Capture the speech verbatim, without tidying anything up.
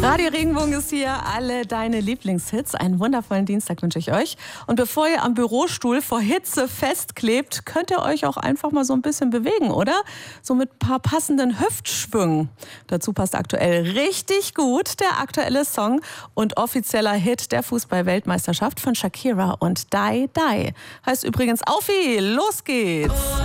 Radio Regenbogen ist hier, alle deine Lieblingshits. Einen wundervollen Dienstag wünsche ich euch. Und bevor ihr am Bürostuhl vor Hitze festklebt, könnt ihr euch auch einfach mal so ein bisschen bewegen, oder? So mit ein paar passenden Hüftschwüngen. Dazu passt aktuell richtig gut der aktuelle Song und offizieller Hit der Fußball-Weltmeisterschaft von Shakira und Die Die. Heißt übrigens Aufi, los geht's!